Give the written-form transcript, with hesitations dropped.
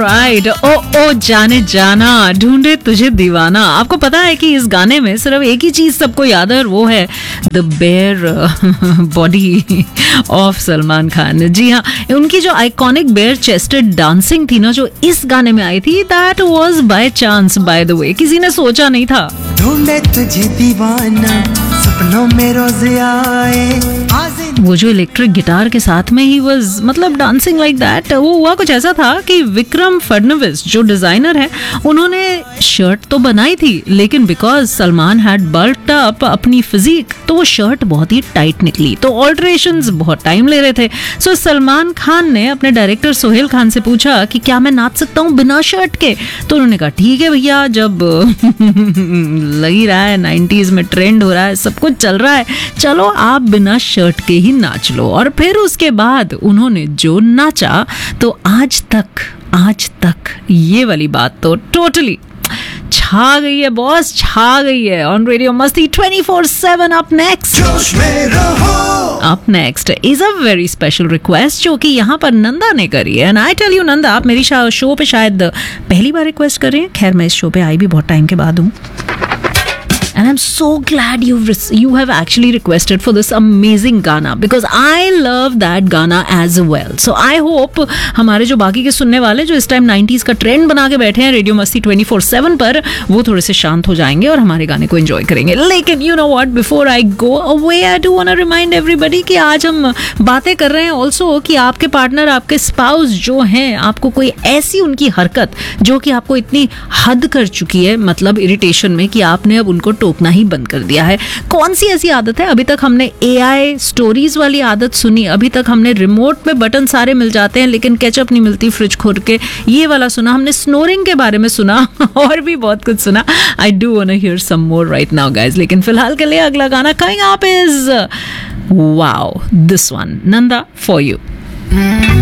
Alright, ओ जाने जाना ढूंढे तुझे दीवाना। आपको पता है कि इस गाने में सिर्फ एक ही चीज सबको याद है और वो है the bare body of Salman Khan. जी हाँ, उनकी जो आइकॉनिक बेयर चेस्टेड डांसिंग थी ना, जो इस गाने में आई थी, that was by chance, by the way. किसी ने सोचा नहीं था। ढूंढे तुझे दीवाना सपनों में रोज आए। वो जो इलेक्ट्रिक गिटार के साथ में ही वाज मतलब डांसिंग लाइक दैट। वो हुआ कुछ ऐसा था कि विक्रम फडणवीस जो डिजाइनर है, उन्होंने शर्ट तो बनाई थी, लेकिन बिकॉज सलमान हैड बल्क्ड अप अपनी फिजिक, तो वो शर्ट बहुत ही टाइट निकली, तो ऑल्टरेशंस बहुत टाइम ले रहे थे। सो सलमान खान ने अपने डायरेक्टर सोहेल खान से पूछा कि क्या मैं नाच सकता हूँ बिना शर्ट के। तो उन्होंने कहा ठीक है भैया, जब लगी रहा है 90s में ट्रेंड हो रहा है, सब कुछ चल रहा है, चलो आप बिना शर्ट के ही नाच लो। और फिर उसके बाद उन्होंने जो नाचा, तो आज तक ये वाली बात तो टोटली छा गई है बॉस, छा गई है ऑन रेडियो मस्ती 24/7। Up next is a very special request जो कि यहाँ पर नंदा ने करी है। And I tell you Nanda, आप मेरी शो पे शायद पहली बार रिक्वेस्ट कर रहे हैं। खैर, मैं इस शो पे आई भी बहुत टाइम के बाद हूँ। And I'm so glad you have actually requested for this amazing गाना, because I love that गाना as well. So I hope हमारे जो बाकी के सुनने वाले जो इस टाइम 90s का ट्रेंड बना के बैठे हैं रेडियो मस्ती 24/7 पर, वो थोड़े से शांत हो जाएंगे और हमारे गाने को एंजॉय करेंगे। लेकिन you know what, before I go away, I do want to remind everybody कि आज हम बातें कर रहे हैं also कि आपके पार्टनर, आपके स्पाउस जो हैं, आपको कोई ऐसी उनकी हरकत जो कि आपको इतनी हद कर चुकी है, मतलब इरिटेशन में, कि आपने अब उनको टोकना ही बंद कर दिया है। कौन सी ऐसी आदत है? अभी तक हमने AI स्टोरीज वाली आदत सुनी, अभी तक हमने रिमोट में बटन सारे मिल जाते हैं लेकिन केचप नहीं मिलती फ्रिज खोल के, ये वाला सुना, हमने स्नोरिंग के बारे में सुना और भी बहुत कुछ सुना। I do want to here some more right now guys, लेकिन फिलहाल के लिए अगला गाना coming up is wow, this one, Nanda for you.